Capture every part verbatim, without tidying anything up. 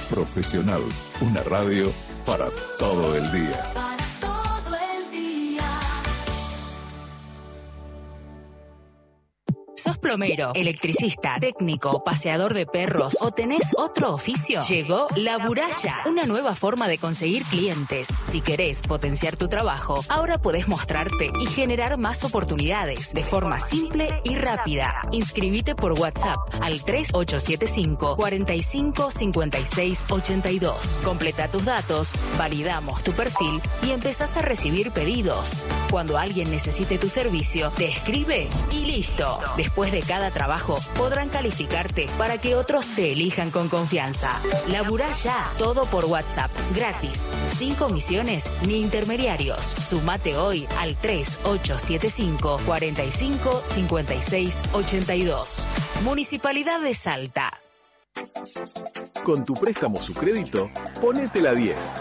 Profesional, una radio para todo el día. ¿Sos plomero, electricista, técnico, paseador de perros o tenés otro oficio? Llegó La Buralla, una nueva forma de conseguir clientes. Si querés potenciar tu trabajo, ahora podés mostrarte y generar más oportunidades de forma simple y rápida. Inscribite por WhatsApp al tres ocho siete cinco, cuatro cinco, cinco seis ocho dos. Completa tus datos, validamos tu perfil y empezás a recibir pedidos. Cuando alguien necesite tu servicio, te escribe y listo. Después de cada trabajo, podrán calificarte para que otros te elijan con confianza. Laburá ya, todo por WhatsApp, gratis, sin comisiones ni intermediarios. Sumate hoy al tres ocho siete cinco, cuatro cinco, cinco seis ocho dos. Municipalidad de Salta. Con tu préstamo Sucrédito, ponete la diez.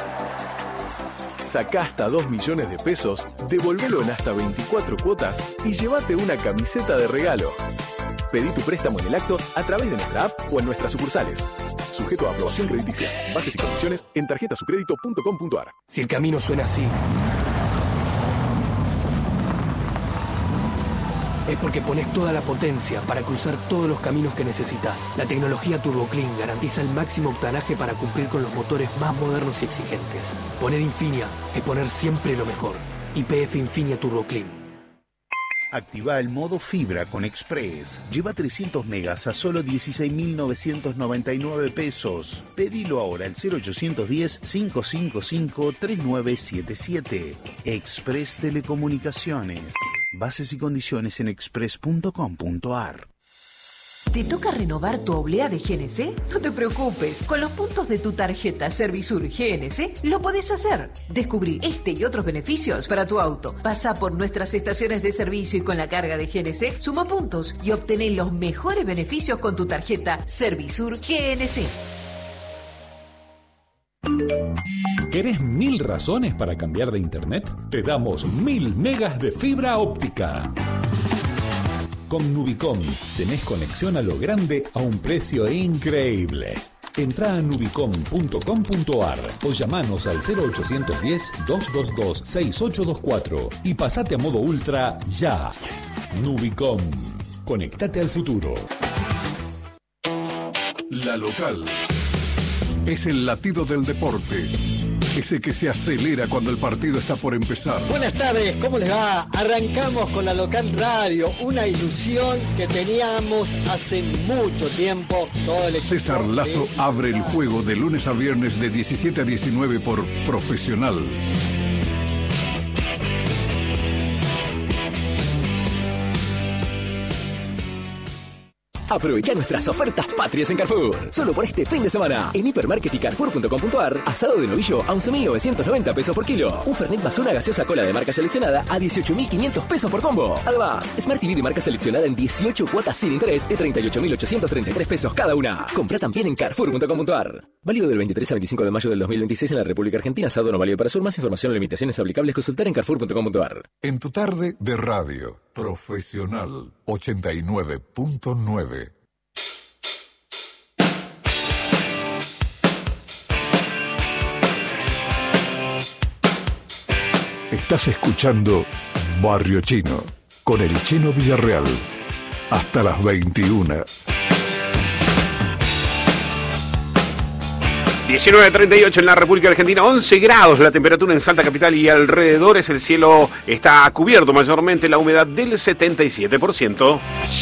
Sacá hasta dos millones de pesos, devolvelo en hasta veinticuatro cuotas y llévate una camiseta de regalo. Pedí tu préstamo en el acto a través de nuestra app o en nuestras sucursales. Sujeto a aprobación crediticia. Bases y condiciones en tarjeta sucrédito punto com punto a r. Si el camino suena así, es porque pones toda la potencia para cruzar todos los caminos que necesitas. La tecnología Turbo Clean garantiza el máximo octanaje para cumplir con los motores más modernos y exigentes. Poner Infinia es poner siempre lo mejor. Y P F Infinia Turbo Clean. Activa el modo fibra con Express. Lleva trescientos megas a solo dieciséis mil novecientos noventa y nueve pesos. Pedilo ahora al cero ochocientos diez, cinco cinco cinco, tres nueve siete siete. Express Telecomunicaciones. Bases y condiciones en express punto com punto a r. ¿Te toca renovar tu oblea de G N C? No te preocupes, con los puntos de tu tarjeta Servisur G N C lo podés hacer. Descubrí este y otros beneficios para tu auto. Pasa por nuestras estaciones de servicio y con la carga de G N C suma puntos y obtené los mejores beneficios con tu tarjeta Servisur G N C. ¿Querés mil razones para cambiar de internet? Te damos mil megas de fibra óptica. Con Nubicom tenés conexión a lo grande a un precio increíble. Entrá a nubicom punto com punto a r o llamanos al cero ochocientos diez, doscientos veintidós, sesenta y ocho veinticuatro y pasate a modo ultra ya. Nubicom. Conectate al futuro. La Local es el latido del deporte. Ese que se acelera cuando el partido está por empezar. Buenas tardes, ¿cómo les va? Arrancamos con la Local Radio, una ilusión que teníamos hace mucho tiempo. Todo el César Lazo abre el juego de lunes a viernes de diecisiete a diecinueve por Profesional. Aprovecha nuestras ofertas patrias en Carrefour. Solo por este fin de semana. En Hipermarket y Carrefour punto com punto a r, asado de novillo a once mil novecientos noventa pesos por kilo. Un Fernet más una gaseosa cola de marca seleccionada a dieciocho mil quinientos pesos por combo. Además, Smart T V de marca seleccionada en dieciocho cuotas sin interés de treinta y ocho mil ochocientos treinta y tres pesos cada una. Comprá también en Carrefour punto com punto a r. Válido del veintitrés al veinticinco de mayo del dos mil veintiséis en la República Argentina. Asado no válido para sur. Más información o limitaciones aplicables consultar en Carrefour punto com punto a r. En tu tarde de radio, Profesional ochenta y nueve punto nueve. Estás escuchando Barrio Chino con el Chino Villarreal hasta las veintiuna. diecinueve treinta y ocho en la República Argentina, once grados la temperatura en Salta Capital y alrededores. El cielo está cubierto mayormente, la humedad del setenta y siete por ciento.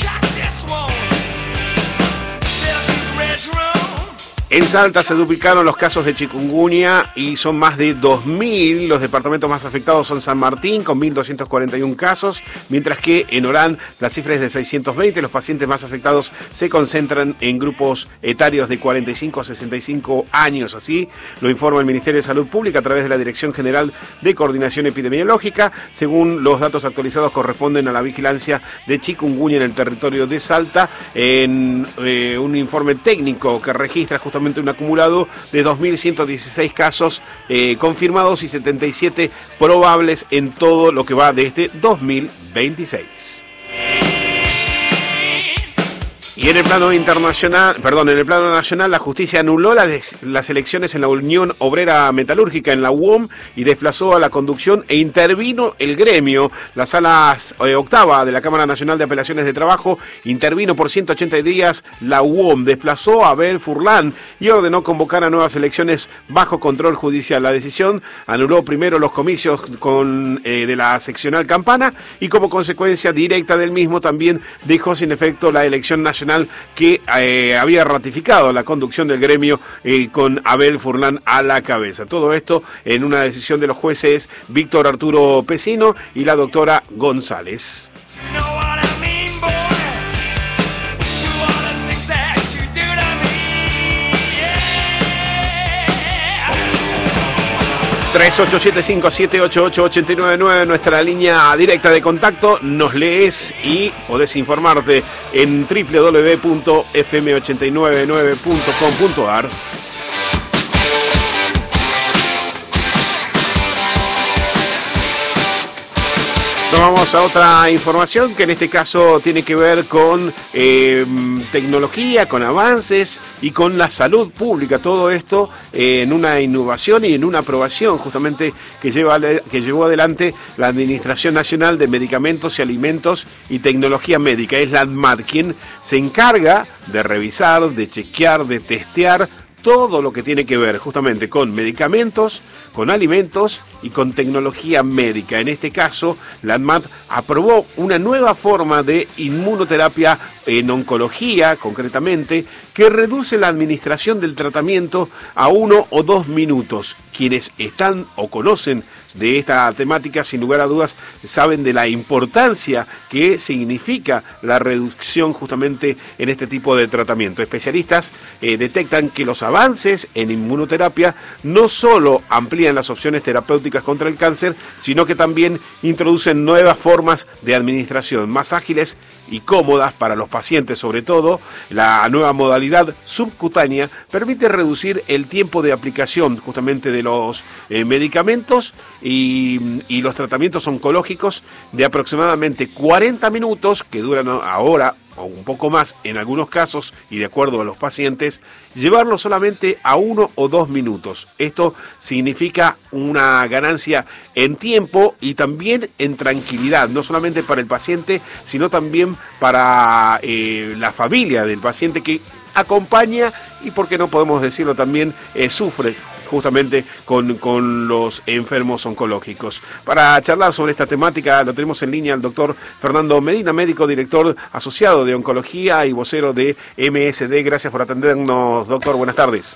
En Salta se duplicaron los casos de chikungunya y son más de dos mil. Los departamentos más afectados son San Martín, con mil doscientos cuarenta y uno casos, mientras que en Orán la cifra es de seiscientos veinte. Los pacientes más afectados se concentran en grupos etarios de cuarenta y cinco a sesenta y cinco años. Así lo informa el Ministerio de Salud Pública a través de la Dirección General de Coordinación Epidemiológica. Según los datos actualizados, corresponden a la vigilancia de chikungunya en el territorio de Salta, en eh, un informe técnico que registra justamente un acumulado de dos mil ciento dieciséis casos eh, confirmados y setenta y siete probables en todo lo que va de este dos mil veintiséis. Y en el plano internacional, perdón, en el plano nacional, la justicia anuló las, las elecciones en la Unión Obrera Metalúrgica, en la U O M, y desplazó a la conducción e intervino el gremio. La sala eh, octava de la Cámara Nacional de Apelaciones de Trabajo intervino por ciento ochenta días la U O M, desplazó a Abel Furlan y ordenó convocar a nuevas elecciones bajo control judicial. La decisión anuló primero los comicios con, eh, de la seccional Campana y como consecuencia directa del mismo también dejó sin efecto la elección nacional que eh, había ratificado la conducción del gremio eh, con Abel Furlan a la cabeza. Todo esto en una decisión de los jueces Víctor Arturo Pesino y la doctora González. tres ocho siete cinco siete ocho ocho ocho nueve nueve, nuestra línea directa de contacto. Nos lees y podés informarte en doble u doble u doble u punto f m ocho nueve nueve punto com punto a r. Nos vamos a otra información que en este caso tiene que ver con eh, tecnología, con avances y con la salud pública. Todo esto eh, en una innovación y en una aprobación justamente que, lleva, que llevó adelante la Administración Nacional de Medicamentos y Alimentos y Tecnología Médica. Es la ANMAT quien se encarga de revisar, de chequear, de testear todo lo que tiene que ver justamente con medicamentos, con alimentos y con tecnología médica. En este caso, la ANMAT aprobó una nueva forma de inmunoterapia en oncología, concretamente, que reduce la administración del tratamiento a uno o dos minutos. Quienes están o conocen de esta temática, sin lugar a dudas, saben de la importancia que significa la reducción justamente en este tipo de tratamiento. Especialistas eh, detectan que los avances en inmunoterapia no solo amplían las opciones terapéuticas contra el cáncer, sino que también introducen nuevas formas de administración más ágiles y cómodas para los pacientes. Sobre todo, la nueva modalidad subcutánea permite reducir el tiempo de aplicación justamente de los eh, medicamentos y, y los tratamientos oncológicos de aproximadamente cuarenta minutos, que duran ahora o un poco más en algunos casos y de acuerdo a los pacientes, llevarlo solamente a uno o dos minutos. Esto significa una ganancia en tiempo y también en tranquilidad, no solamente para el paciente, sino también para eh, la familia del paciente que acompaña y, por qué no podemos decirlo también, eh, sufre justamente con, con los enfermos oncológicos. Para charlar sobre esta temática lo tenemos en línea al doctor Fernando Medina, médico director asociado de oncología y vocero de M S D. Gracias por atendernos, doctor. Buenas tardes.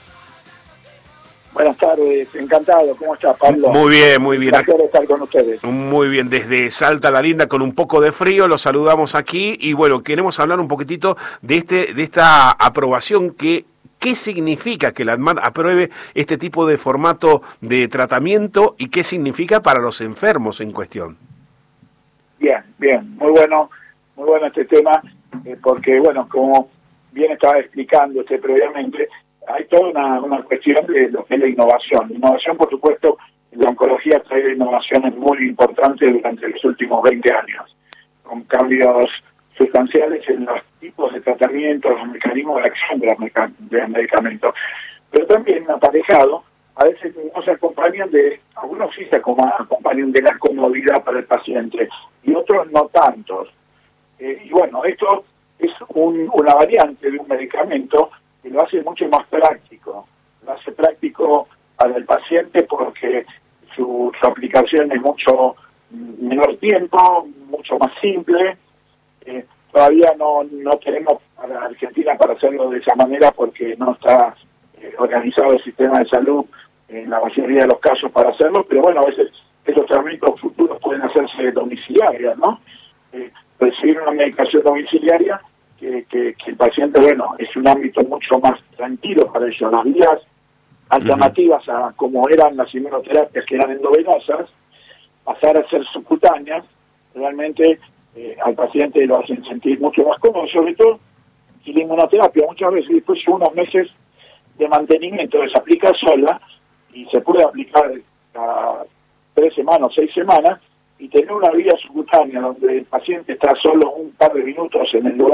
Buenas tardes, encantado. ¿Cómo está, Pablo? Muy bien, muy bien. Un placer estar con ustedes. Muy bien, desde Salta la Linda con un poco de frío, los saludamos aquí y bueno, queremos hablar un poquitito de este de esta aprobación que ¿qué significa que la ANMAT apruebe este tipo de formato de tratamiento y qué significa para los enfermos en cuestión? Bien, bien, muy bueno, muy bueno este tema, eh, porque bueno, como bien estaba explicando usted previamente, hay toda una, una cuestión de lo que es la innovación. La innovación, por supuesto, la oncología trae innovaciones muy importantes durante los últimos veinte años, con cambios sustanciales en los tipos de tratamientos, los mecanismos de acción de los, meca de los medicamentos. Pero también aparejado, a veces no se acompañan de, algunos sí se acompañan de la comodidad para el paciente y otros no tantos. Eh, y bueno, esto es un, una variante de un medicamento que lo hace mucho más práctico. Lo hace práctico para el paciente porque su, su aplicación es mucho menor tiempo, mucho más simple. Eh, todavía no, no tenemos para Argentina para hacerlo de esa manera porque no está eh, organizado el sistema de salud en la mayoría de los casos para hacerlo, pero bueno, a veces esos tratamientos futuros pueden hacerse domiciliarios, ¿no? Eh, recibir una medicación domiciliaria que, que, que el paciente, bueno, es un ámbito mucho más tranquilo para ellos. Las vías alternativas a como eran las inmunoterapias, que eran endovenosas, pasar a ser subcutáneas, realmente Eh, al paciente lo hacen sentir mucho más cómodo, sobre todo si la inmunoterapia muchas veces después de unos meses de mantenimiento se aplica sola y se puede aplicar a tres semanas, seis semanas y tener una vía subcutánea donde el paciente está solo un par de minutos en el lugar,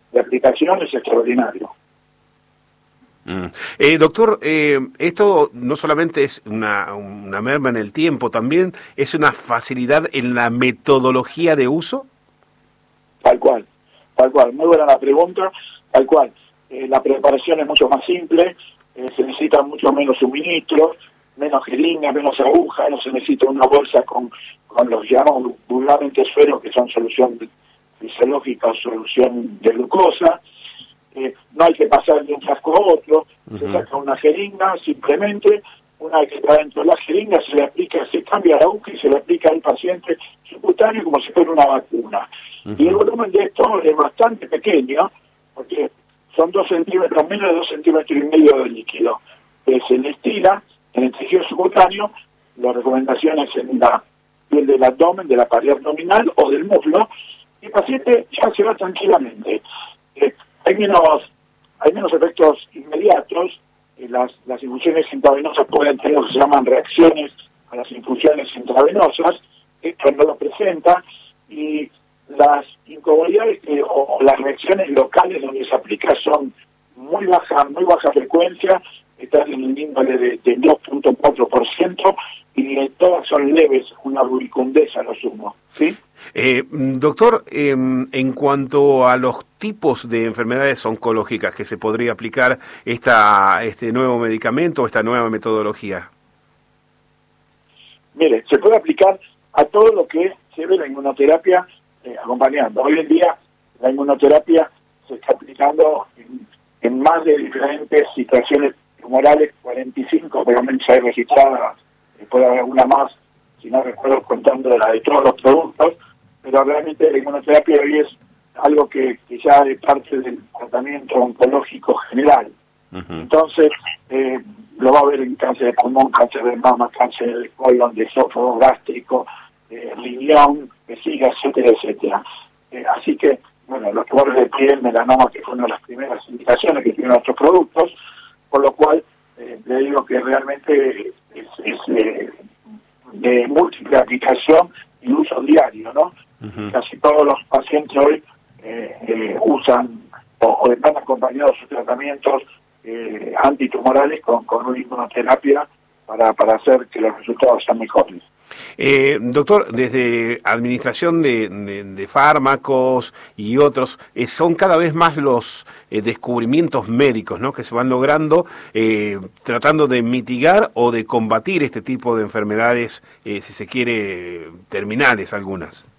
de aplicación es extraordinario. Mm. Eh, doctor, eh, esto no solamente es una, una merma en el tiempo, también es una facilidad en la metodología de uso. Tal cual, tal cual. Muy buena la pregunta, tal cual. Eh, la preparación es mucho más simple, eh, se necesitan mucho menos suministros, menos jeringas, menos agujas, no se necesita una bolsa con, con los llamamos vulgarmente sueros, que son solución fisiológica o solución de glucosa. Eh, no hay que pasar de un frasco a otro, uh-huh. Se saca una jeringa, simplemente, una vez que está dentro de la jeringa, se le aplica, se cambia la aguja y se le aplica al paciente subcutáneo como si fuera una vacuna. Uh-huh. Y el volumen de esto es bastante pequeño, porque son dos centímetros, menos de dos centímetros y medio de líquido. Eh, se le estira en el tejido subcutáneo, las recomendaciones en la piel del abdomen, de la pared abdominal o del muslo, y el paciente ya se va tranquilamente. Eh, hay menos hay menos efectos inmediatos, eh, las, las infusiones intravenosas pueden tener lo que se llaman reacciones a las infusiones intravenosas, esto no lo presenta, y las incomodidades que, o, o las reacciones locales donde se aplica son muy baja, muy baja frecuencia, están en el índole de, de dos punto cuatro por ciento, y eh, todas son leves, una rubicundeza a lo sumo, ¿sí? Eh, doctor, eh, en cuanto a los tipos de enfermedades oncológicas que se podría aplicar esta este nuevo medicamento o esta nueva metodología. Mire, se puede aplicar a todo lo que se ve la inmunoterapia eh, acompañando. Hoy en día la inmunoterapia se está aplicando en, en más de diferentes situaciones tumorales, cuarenta y cinco por lo menos hay registradas, eh, puede haber alguna más, si no recuerdo contando la de todos los productos, pero realmente la inmunoterapia hoy es algo que, que ya es parte del tratamiento oncológico general. Uh-huh. Entonces, eh, lo va a ver en cáncer de pulmón, cáncer de mama, cáncer de colon, de esófago, gástrico, eh, riñón, vejiga, etcétera, etcétera. Eh, así que, bueno, los tumores de piel, melanoma, que fue una de las primeras indicaciones que tienen nuestros productos, por lo cual eh, le digo que realmente es, es eh, de múltiple aplicación y uso diario, ¿no? Uh-huh. Casi todos los pacientes hoy eh, eh, usan o, o están acompañados sus tratamientos eh, antitumorales con, con una inmunoterapia para, para hacer que los resultados sean mejores. Eh, doctor, desde administración de, de, de fármacos y otros, eh, son cada vez más los eh, descubrimientos médicos, ¿no?, que se van logrando eh, tratando de mitigar o de combatir este tipo de enfermedades, eh, si se quiere, terminales algunas.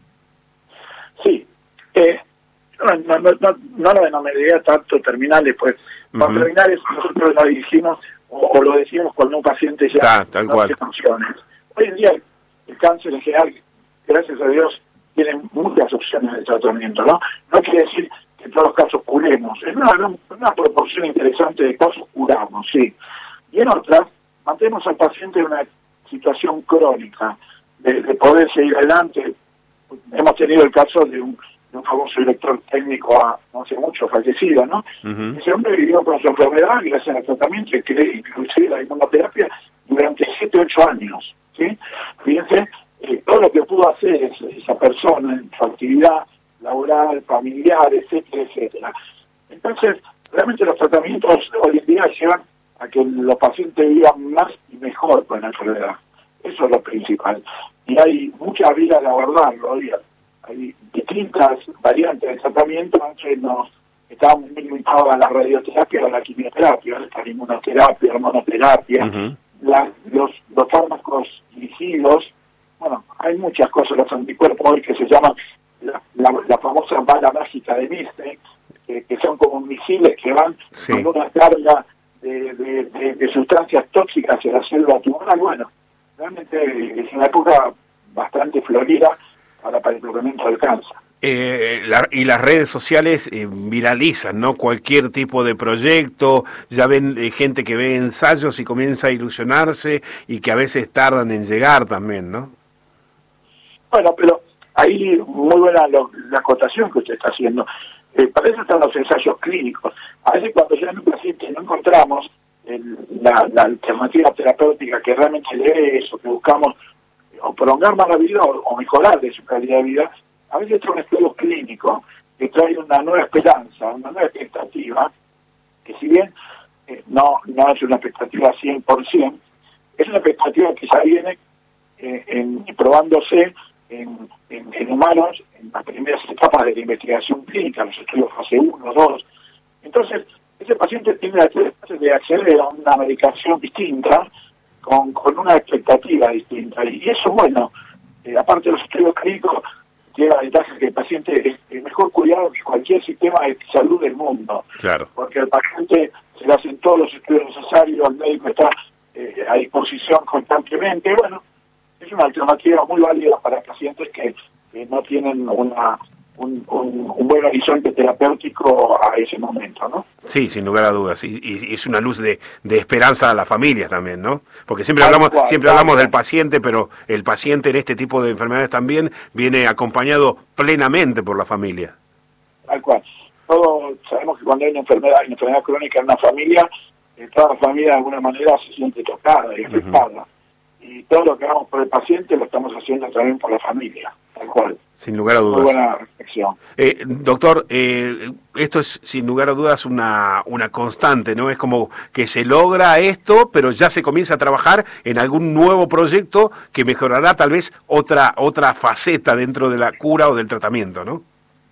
Sí, eh, no, no, no, no, no lo denominaría tanto terminales, pues, uh-huh. Con terminales nosotros lo dirigimos o, o lo decimos cuando un paciente ya Ta, tal no cual. hace funciones. Hoy en día el cáncer en general, gracias a Dios, tiene muchas opciones de tratamiento, ¿no? No quiere decir que en todos los casos curemos. En una, una proporción interesante de casos curamos, sí. Y en otras, mantenemos al paciente en una situación crónica, de, de poder seguir adelante. Hemos tenido el caso de un, de un famoso director técnico a, no hace mucho fallecido, ¿no? Uh-huh. Ese hombre vivió con su enfermedad gracias al tratamiento, que inclusive la inmunoterapia, durante siete, ocho años. ¿Sí? Fíjense, eh, todo lo que pudo hacer es, esa persona en su actividad laboral, familiar, etcétera, etcétera. Entonces, realmente los tratamientos hoy en día llevan a que los pacientes vivan más y mejor con la enfermedad. Eso es lo principal. Y hay muchas vías de abordarlo. Hay, hay distintas variantes de tratamiento. Antes nos estábamos muy limitados a la radioterapia o a la quimioterapia, a la inmunoterapia, la hormonoterapia. Uh-huh. La, los, los fármacos dirigidos, bueno, hay muchas cosas, los anticuerpos hoy que se llaman la, la, la famosa bala mágica de Disney, que, que son como misiles que van sí. con una carga de, de, de, de sustancias tóxicas hacia la célula tumoral. Bueno, realmente es una época bastante florida para, para el tratamiento del cáncer. Eh, la, y las redes sociales eh, viralizan, ¿no?, cualquier tipo de proyecto, ya ven eh, gente que ve ensayos y comienza a ilusionarse y que a veces tardan en llegar también, ¿no? Bueno, pero ahí muy buena lo, la acotación que usted está haciendo. Eh, para eso están los ensayos clínicos. A veces cuando ya en un paciente no encontramos el, la, la alternativa terapéutica que realmente le dé eso, que buscamos o prolongar más la vida o, o mejorar de su calidad de vida, a veces es un estudio clínico que trae una nueva esperanza, una nueva expectativa, que si bien eh, no, no es una expectativa cien por ciento, es una expectativa que ya viene eh, en, probándose en, en, en humanos en las primeras etapas de la investigación clínica, los estudios fase uno, dos. Entonces, ese paciente tiene la chance de acceder a una medicación distinta, con, con una expectativa distinta. Y eso, bueno, eh, aparte de los estudios clínicos, tiene la ventaja que el paciente es, es mejor cuidado que cualquier sistema de salud del mundo. Claro. Porque el paciente se le hacen todos los estudios necesarios, el médico está eh, a disposición constantemente. Bueno, es una alternativa muy válida para pacientes que, que no tienen una un, un, un buen horizonte terapéutico a ese momento, ¿no? Sí, sin lugar a dudas. Y, y, y es una luz de, de esperanza a las familias también, ¿no? Porque siempre hablamos cual, siempre claro. hablamos del paciente, pero el paciente en este tipo de enfermedades también viene acompañado plenamente por la familia. Tal cual. Todos sabemos que cuando hay una enfermedad, una enfermedad crónica en una familia, eh, toda la familia de alguna manera se siente tocada y afectada. Uh-huh. Y todo lo que hagamos por el paciente lo estamos haciendo también por la familia, tal cual. Sin lugar a dudas. Muy buena reflexión. Eh, doctor, eh, esto es sin lugar a dudas una, una constante, ¿no? Es como que se logra esto, pero ya se comienza a trabajar en algún nuevo proyecto que mejorará tal vez otra otra faceta dentro de la cura o del tratamiento, ¿no?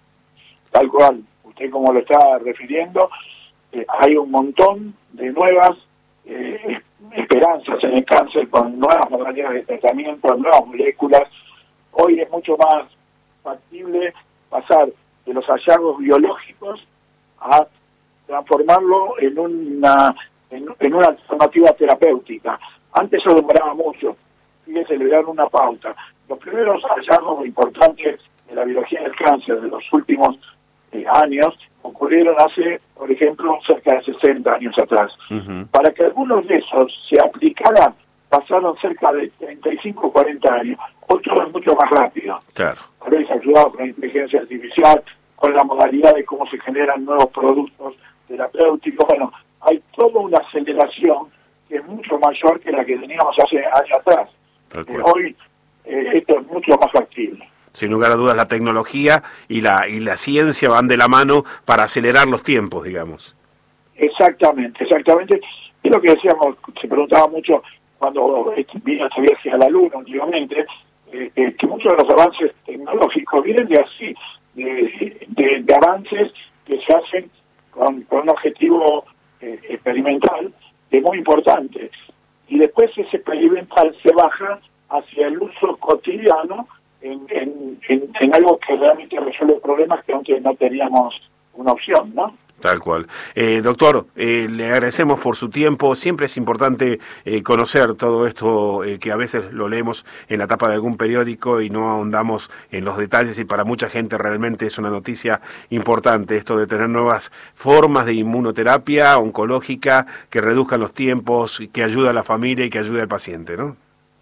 Tal cual. Usted como lo está refiriendo, eh, hay un montón de nuevas eh, esperanzas en el cáncer con nuevas modalidades de tratamiento, nuevas moléculas. Hoy es mucho más factible pasar de los hallazgos biológicos a transformarlo en una en, en una alternativa terapéutica. Antes eso demoraba mucho, fíjese, le dan una pauta. Los primeros hallazgos importantes de la biología del cáncer de los últimos eh, años ocurrieron hace, por ejemplo, cerca de sesenta años atrás. Uh-huh. Para que algunos de esos se aplicaran, pasaron cerca de treinta y cinco o cuarenta años. Otro es mucho más rápido. Claro. Tal vez ayudado con la inteligencia artificial, con la modalidad de cómo se generan nuevos productos terapéuticos. Bueno, hay toda una aceleración que es mucho mayor que la que teníamos hace años atrás. Eh, hoy eh, esto es mucho más factible. Sin lugar a dudas, la tecnología y la y la ciencia van de la mano para acelerar los tiempos, digamos. Exactamente, exactamente. Y lo que decíamos, se preguntaba mucho cuando vino este viaje a la Luna últimamente, eh, eh, que muchos de los avances tecnológicos vienen de así, de, de, de avances que se hacen con, con un objetivo eh, experimental, que es muy importante. Y después ese experimental se baja hacia el uso cotidiano en, en, en, en algo que realmente resuelve problemas que antes no teníamos una opción, ¿no? Tal cual. Eh, doctor, eh, le agradecemos por su tiempo. Siempre es importante eh, conocer todo esto eh, que a veces lo leemos en la tapa de algún periódico y no ahondamos en los detalles, y para mucha gente realmente es una noticia importante esto de tener nuevas formas de inmunoterapia oncológica que reduzcan los tiempos, que ayuda a la familia y que ayuda al paciente, ¿no?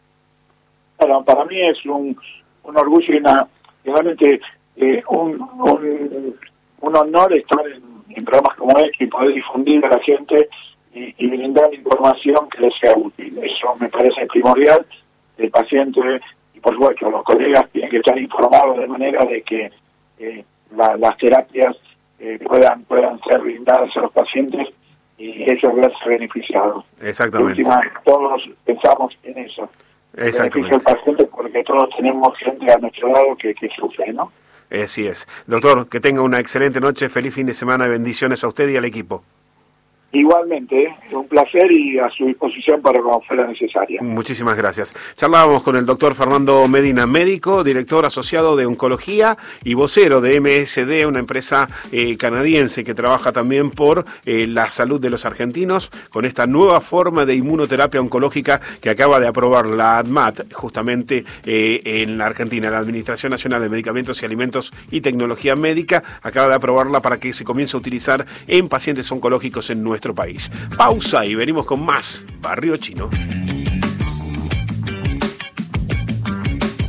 Bueno, para mí es un, un orgullo y una, realmente eh, un, un, un honor estar en en programas como este y poder difundir a la gente y, y brindar información que les sea útil. Eso me parece primordial. El paciente y, por supuesto, los colegas tienen que estar informados de manera de que eh, la, las terapias eh, puedan puedan ser brindadas a los pacientes y ellos verse beneficiados. Exactamente. Última, todos pensamos en eso. Beneficio al paciente porque todos tenemos gente a nuestro lado que, que sufre, ¿no? Así es. Doctor, que tenga una excelente noche, feliz fin de semana y bendiciones a usted y al equipo. Igualmente, ¿eh? Un placer y a su disposición para cuando fuera necesaria. Muchísimas gracias. Charlábamos con el doctor Fernando Medina, médico, director asociado de oncología y vocero de M S D, una empresa eh, canadiense que trabaja también por eh, la salud de los argentinos, con esta nueva forma de inmunoterapia oncológica que acaba de aprobar la ADMAT, justamente eh, en la Argentina. La Administración Nacional de Medicamentos y Alimentos y Tecnología Médica acaba de aprobarla para que se comience a utilizar en pacientes oncológicos en nuestro país. Pausa y venimos con más Barrio Chino.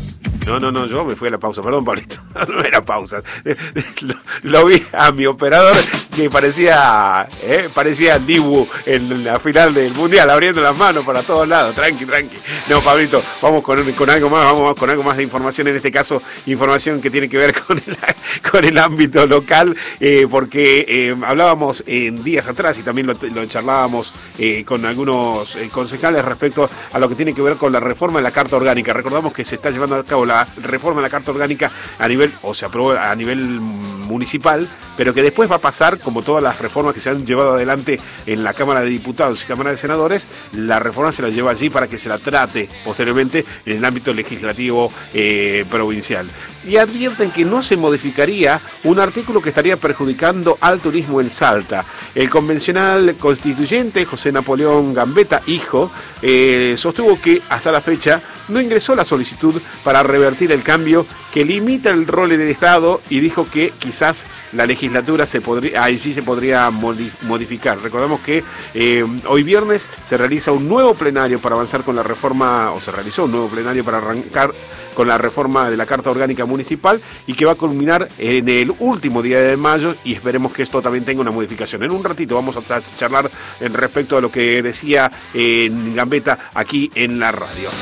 No, no, no, yo me fui a la pausa. Perdón, Pablito. No era pausa. Lo, lo vi a mi operador que parecía eh, parecía Dibu en la final del Mundial, abriendo las manos para todos lados. Tranqui, tranqui. No, Pablito, vamos con, con algo más, vamos con algo más de información. En este caso, información que tiene que ver con el, con el ámbito local, eh, porque eh, hablábamos en días atrás y también lo, lo charlábamos eh, con algunos eh, concejales respecto a lo que tiene que ver con la reforma de la Carta Orgánica. Recordamos que se está llevando a cabo la reforma de la Carta Orgánica a nivel, o se aprobó a nivel municipal, pero que después va a pasar, como todas las reformas que se han llevado adelante en la Cámara de Diputados y Cámara de Senadores, la reforma se la lleva allí para que se la trate posteriormente en el ámbito legislativo eh, provincial. Y advierten que no se modificaría un artículo que estaría perjudicando al turismo en Salta. El convencional constituyente José Napoleón Gambetta, hijo, eh, sostuvo que hasta la fecha no ingresó la solicitud para revertir el cambio que limita el rol del Estado y dijo que quizás la legislatura se podría, ahí sí se podría modificar. Recordemos que eh, hoy viernes se realiza un nuevo plenario para avanzar con la reforma, o se realizó un nuevo plenario para arrancar con la reforma de la Carta Orgánica Municipal y que va a culminar en el último día de mayo y esperemos que esto también tenga una modificación. En un ratito vamos a charlar en respecto a lo que decía eh, Gambetta aquí en la radio.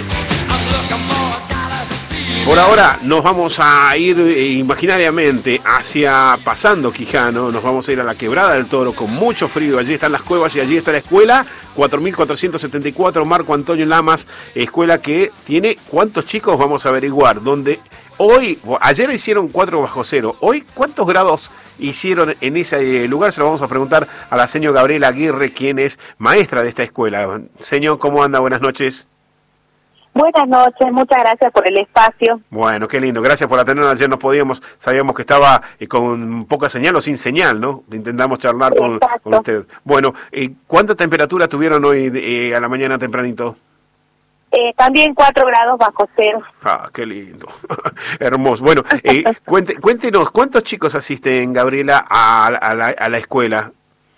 Por ahora nos vamos a ir eh, imaginariamente hacia pasando Quijano, nos vamos a ir a la Quebrada del Toro con mucho frío, allí están las cuevas y allí está la escuela cuatro mil cuatrocientos setenta y cuatro Marco Antonio Lamas, escuela que tiene, ¿cuántos chicos? Vamos a averiguar, donde hoy, ayer hicieron cuatro bajo cero, hoy ¿cuántos grados hicieron en ese lugar? Se lo vamos a preguntar a la señora Gabriela Aguirre, quien es maestra de esta escuela. Señor, ¿cómo anda? Buenas noches. Buenas noches, muchas gracias por el espacio. Bueno, qué lindo, gracias por atendernos. Ayer no podíamos, sabíamos que estaba eh, con poca señal o sin señal, ¿no? Intentamos charlar con, con usted. Bueno, eh, ¿cuánta temperatura tuvieron hoy eh, a la mañana tempranito? Eh, también cuatro grados bajo cero. Ah, qué lindo, hermoso. Bueno, eh, cuente, cuéntenos, ¿cuántos chicos asisten, Gabriela, a, a, la, a la escuela?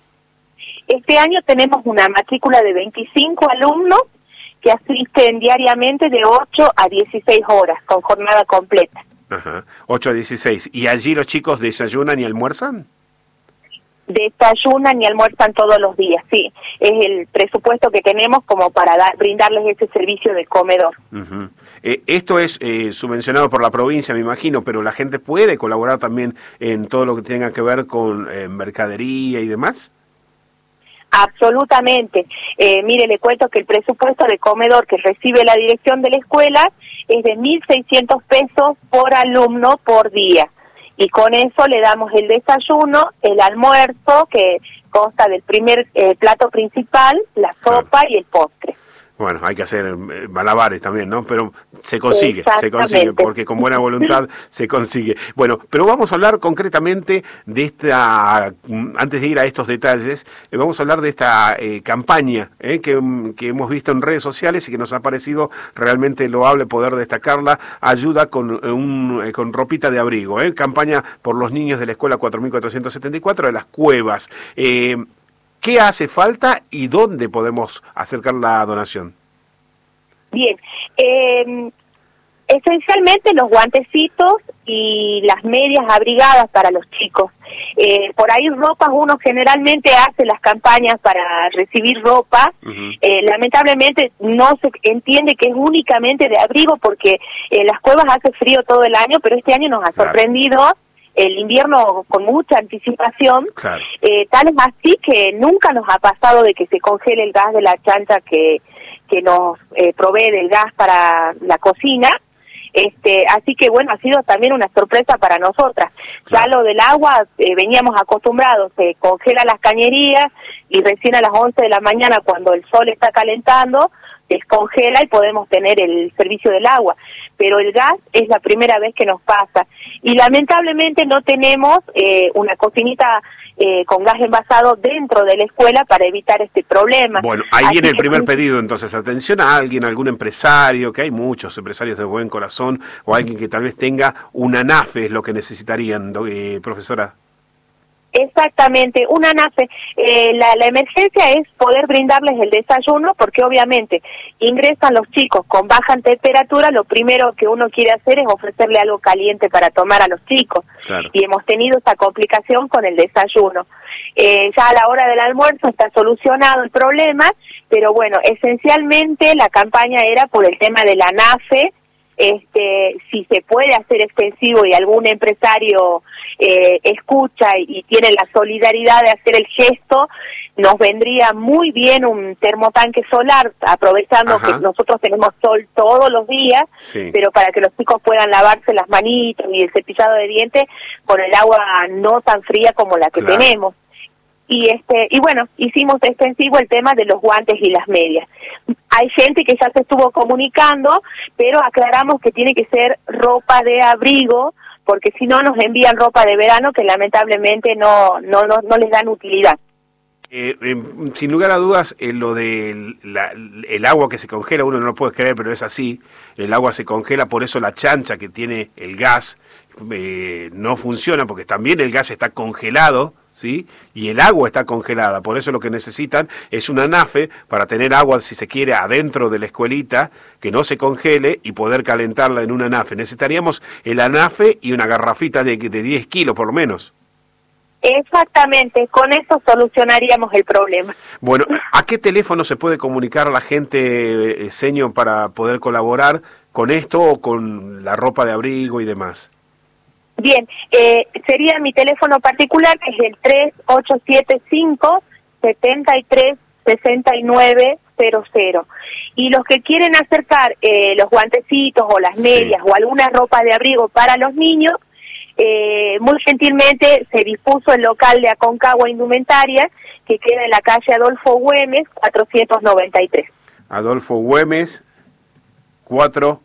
Este año tenemos una matrícula de veinticinco alumnos que asisten diariamente de ocho a dieciséis horas, con jornada completa. Ajá, ocho a dieciséis. ¿Y allí los chicos desayunan y almuerzan? Desayunan y almuerzan todos los días, sí. Es el presupuesto que tenemos como para dar, brindarles ese servicio de comedor. Uh-huh. eh, esto es eh, subvencionado por la provincia, me imagino, pero la gente puede colaborar también en todo lo que tenga que ver con eh, mercadería y demás. Absolutamente. Eh, mire, le cuento que el presupuesto de comedor que recibe la dirección de la escuela es de mil seiscientos pesos por alumno por día. Y con eso le damos el desayuno, el almuerzo, que consta del primer eh, plato principal, la sopa y el postre. Bueno, hay que hacer malabares también, ¿no? Pero se consigue, se consigue, porque con buena voluntad se consigue. Bueno, pero vamos a hablar concretamente de esta, antes de ir a estos detalles, eh, vamos a hablar de esta eh, campaña eh, que, que hemos visto en redes sociales y que nos ha parecido realmente loable poder destacarla. Ayuda con, un, eh, con ropita de abrigo, eh, campaña por los niños de la escuela cuatro mil cuatrocientos setenta y cuatro de las Cuevas. Eh, ¿Qué hace falta y dónde podemos acercar la donación? Bien, eh, esencialmente los guantecitos y las medias abrigadas para los chicos. Eh, por ahí ropas, uno generalmente hace las campañas para recibir ropa. Uh-huh. Eh, lamentablemente no se entiende que es únicamente de abrigo porque en las cuevas hace frío todo el año, pero este año nos ha sorprendido. Claro. El invierno con mucha anticipación, claro. eh, tal es así que nunca nos ha pasado de que se congele el gas de la chancha que, que nos eh, provee del gas para la cocina, este, así que bueno, ha sido también una sorpresa para nosotras. Claro. Ya lo del agua, eh, veníamos acostumbrados, se congela las cañerías y recién a las once de la mañana cuando el sol está calentando, descongela y podemos tener el servicio del agua, pero el gas es la primera vez que nos pasa y lamentablemente no tenemos eh, una cocinita eh, con gas envasado dentro de la escuela para evitar este problema. Bueno, ahí Así viene el que, primer pedido, entonces, atención a alguien, algún empresario, que hay muchos empresarios de buen corazón, o alguien que tal vez tenga una NAFE, es lo que necesitarían, eh, profesora. Exactamente, una ANAFE. Eh, la, la emergencia es poder brindarles el desayuno, porque obviamente ingresan los chicos con baja temperatura, lo primero que uno quiere hacer es ofrecerle algo caliente para tomar a los chicos. Claro. Y hemos tenido esta complicación con el desayuno. Eh, ya a la hora del almuerzo está solucionado el problema, pero bueno, esencialmente la campaña era por el tema de la ANAFE. Este, si se puede hacer extensivo y algún empresario eh, escucha y, y tiene la solidaridad de hacer el gesto, nos vendría muy bien un termotanque solar, aprovechando Ajá. que nosotros tenemos sol todos los días, sí. pero para que los chicos puedan lavarse las manitos y el cepillado de dientes con el agua no tan fría como la que claro. tenemos. Y este y bueno, hicimos extensivo el tema de los guantes y las medias. Hay gente que ya se estuvo comunicando, pero aclaramos que tiene que ser ropa de abrigo, porque si no nos envían ropa de verano que lamentablemente no no no, no les dan utilidad. Eh, eh, sin lugar a dudas, eh, lo de la, el agua que se congela, uno no lo puede creer, pero es así. El agua se congela, por eso la chancha que tiene el gas eh, no funciona, porque también el gas está congelado, ¿sí? Y el agua está congelada, por eso lo que necesitan es una ANAFE para tener agua, si se quiere, adentro de la escuelita, que no se congele y poder calentarla en una ANAFE. Necesitaríamos el ANAFE y una garrafita de, de diez kilos por lo menos. Exactamente, con eso solucionaríamos el problema. Bueno, ¿a qué teléfono se puede comunicar la gente, eh, señor, para poder colaborar con esto o con la ropa de abrigo y demás? Bien, eh, sería mi teléfono particular, que es el tres ocho siete cinco, siete tres, seis nueve cero cero. Y los que quieren acercar eh, los guantecitos o las medias sí. o alguna ropa de abrigo para los niños, eh, muy gentilmente se dispuso el local de Aconcagua Indumentaria, que queda en la calle Adolfo Güemes, cuatrocientos noventa y tres. Adolfo Güemes, cuatro...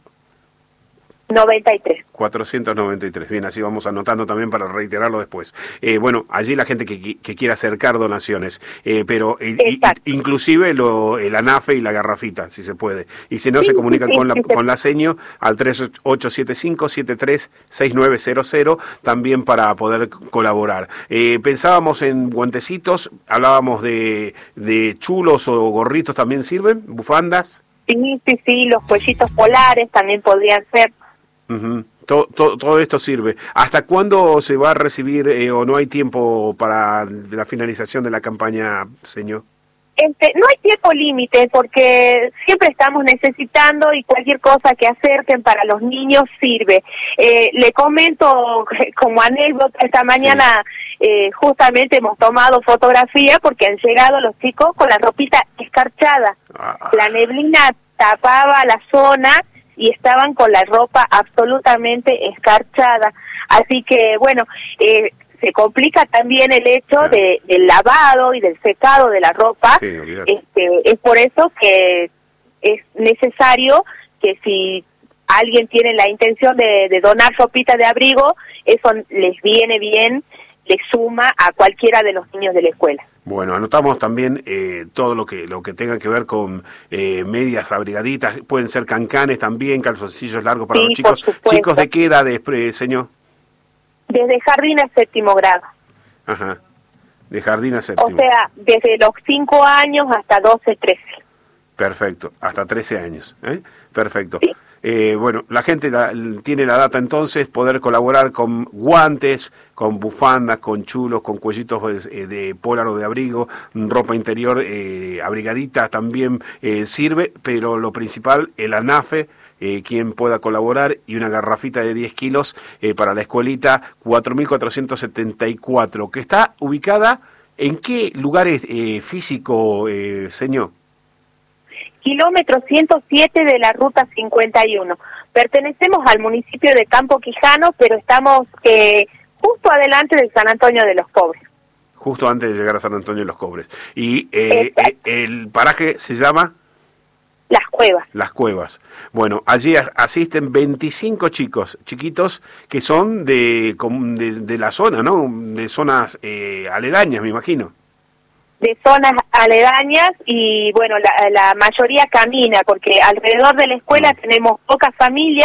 noventa y tres. cuatrocientos noventa y tres. Bien, así vamos anotando también para reiterarlo después. Eh, bueno, allí la gente que, que quiera acercar donaciones, eh, pero eh, y, inclusive lo, el ANAFE y la garrafita, si se puede. Y si no, sí, se comunican sí, con, sí, la, sí. con la seño al tres ocho siete cinco, siete tres seis nueve cero cero también para poder colaborar. Eh, pensábamos en guantecitos, hablábamos de, de chulos o gorritos, ¿también sirven? ¿Bufandas? Sí, sí, sí, los cuellitos polares también podrían ser. Uh-huh. todo, todo, todo esto sirve. ¿Hasta cuándo se va a recibir eh, o no hay tiempo para la finalización de la campaña, señor? Este, no hay tiempo límite porque siempre estamos necesitando y cualquier cosa que acerquen para los niños sirve. Eh, le comento como anécdota, esta mañana sí. eh, justamente hemos tomado fotografía porque han llegado los chicos con la ropita escarchada. Ah. La neblina tapaba la zona y estaban con la ropa absolutamente escarchada. Así que, bueno, eh, se complica también el hecho claro. de, del lavado y del secado de la ropa. Sí, este, es por eso que es necesario que si alguien tiene la intención de, de donar ropita de abrigo, eso les viene bien, les suma a cualquiera de los niños de la escuela. Bueno, anotamos también eh, todo lo que lo que tenga que ver con eh, medias abrigaditas, pueden ser cancanes también, calzoncillos largos para sí, los chicos. ¿Chicos de qué edad, eh, señor? Desde jardín a séptimo grado. Ajá, de jardín a séptimo. O sea, desde los cinco años hasta doce, trece. Perfecto, hasta trece años, ¿eh? Perfecto. Sí. Eh, bueno, la gente la, tiene la data entonces, poder colaborar con guantes, con bufandas, con chulos, con cuellitos eh, de polar o de abrigo, ropa interior eh, abrigadita también eh, sirve, pero lo principal, el ANAFE, eh, quien pueda colaborar, y una garrafita de diez kilos eh, para la escuelita cuatro mil cuatrocientos setenta y cuatro, que está ubicada ¿en qué lugar eh, físico, eh, señor? Kilómetro ciento siete de la ruta cincuenta y uno. Pertenecemos al municipio de Campo Quijano, pero estamos eh, justo adelante de San Antonio de los Cobres. Justo antes de llegar a San Antonio de los Cobres. ¿Y eh, eh, el paraje se llama? Las Cuevas. Las Cuevas. Bueno, allí asisten veinticinco chicos, chiquitos, que son de, de, de la zona, ¿no? De zonas eh, aledañas, me imagino. De zonas aledañas y bueno, la, la mayoría camina porque alrededor de la escuela mm. tenemos pocas familias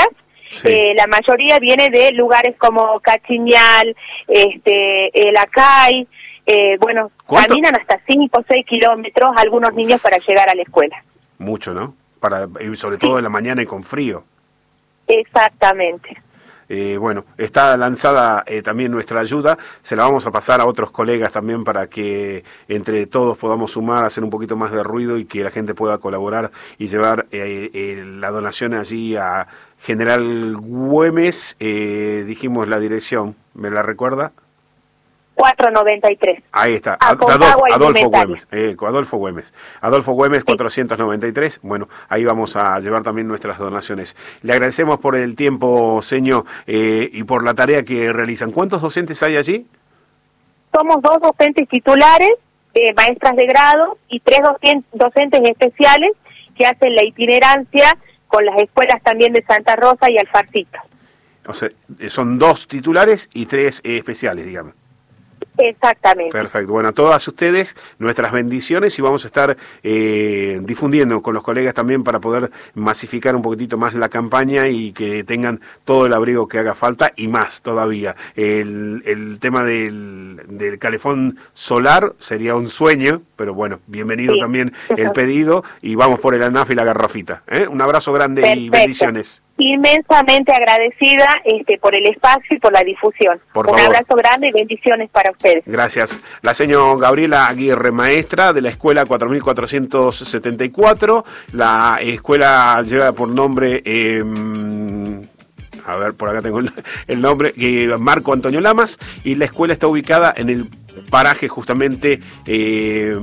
Sí. Eh, la mayoría viene de lugares como Cachiñal, este, el Acay, eh, bueno, ¿Cuánto? Caminan hasta cinco o seis kilómetros algunos niños para llegar a la escuela. Mucho, ¿no? Para, y sobre todo en la mañana y con frío. Exactamente. Eh, bueno, está lanzada eh, también nuestra ayuda, se la vamos a pasar a otros colegas también para que entre todos podamos sumar, hacer un poquito más de ruido y que la gente pueda colaborar y llevar eh, eh, la donación allí a General Güemes, eh, dijimos la dirección, ¿me la recuerda? cuatrocientos noventa y tres. Ahí está, Aconcagua Adolfo, Adolfo Alimentaria. Güemes, eh, Adolfo Güemes, Adolfo Güemes cuatrocientos noventa y tres, bueno, ahí vamos a llevar también nuestras donaciones. Le agradecemos por el tiempo, señor, eh, y por la tarea que realizan. ¿Cuántos docentes hay allí? Somos dos docentes titulares, eh, maestras de grado, y tres docen- docentes especiales que hacen la itinerancia con las escuelas también de Santa Rosa y Alfarcito. O sea, son dos titulares y tres eh, especiales, digamos. Exactamente. Perfecto. Bueno, a todas ustedes, nuestras bendiciones y vamos a estar eh, difundiendo con los colegas también para poder masificar un poquitito más la campaña y que tengan todo el abrigo que haga falta y más todavía. El, el tema del, del calefón solar sería un sueño, pero bueno, bienvenido Sí. también el pedido y vamos por el ANAF y la garrafita. ¿eh? Un abrazo grande y Perfecto. bendiciones. Inmensamente agradecida este, por el espacio y por la difusión. Por Un favor. abrazo grande y bendiciones para ustedes. Gracias. La señora Gabriela Aguirre, maestra de la escuela cuatro mil cuatrocientos setenta y cuatro. La escuela lleva por nombre, eh, a ver, por acá tengo el, el nombre, eh, Marco Antonio Lamas, y la escuela está ubicada en el paraje justamente... Eh,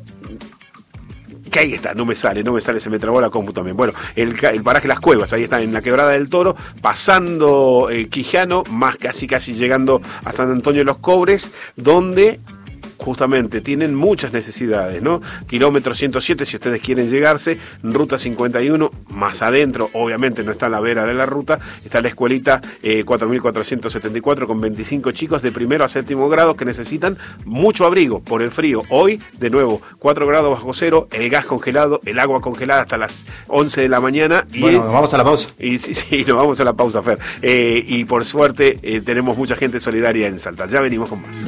que ahí está, no me sale, no me sale, se me trabó la compu también. Bueno, el, el paraje Las Cuevas, ahí está, en la Quebrada del Toro, pasando eh, Quijano, más casi casi llegando a San Antonio de los Cobres, donde justamente tienen muchas necesidades, ¿no? Kilómetro ciento siete, si ustedes quieren llegarse, ruta cincuenta y uno, más adentro, obviamente no está a la vera de la ruta, está la escuelita eh, cuatro mil cuatrocientos setenta y cuatro con veinticinco chicos de primero a séptimo grado que necesitan mucho abrigo por el frío. Hoy, de nuevo, cuatro grados bajo cero, el gas congelado, el agua congelada hasta las once de la mañana. Y, bueno, nos vamos a la pausa. Y sí, sí, nos vamos a la pausa, Fer. Eh, y por suerte eh, tenemos mucha gente solidaria en Salta. Ya venimos con más.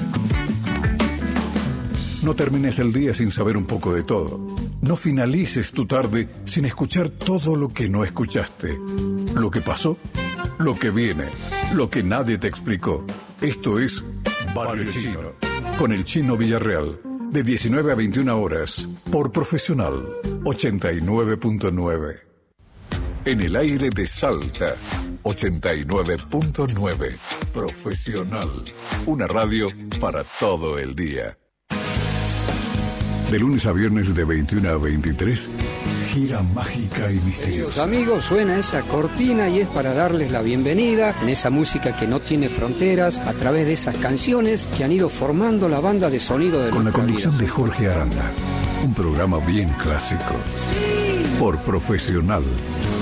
No termines el día sin saber un poco de todo. No finalices tu tarde sin escuchar todo lo que no escuchaste. Lo que pasó, lo que viene, lo que nadie te explicó. Esto es Barrio Chino, con el Chino Villarreal, de diecinueve a veintiuna horas, por Profesional ochenta y nueve punto nueve. En el aire de Salta, ochenta y nueve punto nueve. Profesional, una radio para todo el día. De lunes a viernes de veintiuna a veintitrés, gira mágica y misteriosa. Queridos amigos, suena esa cortina y es para darles la bienvenida en esa música que no tiene fronteras, a través de esas canciones que han ido formando la banda de sonido de Con la nuestra conducción vida. de Jorge Aranda, un programa bien clásico. Por Profesional